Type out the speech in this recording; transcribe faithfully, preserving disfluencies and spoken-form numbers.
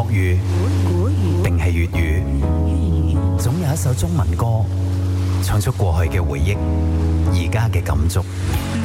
語定係粵語？總有一首中文歌唱出過去嘅回憶，而家嘅感觸。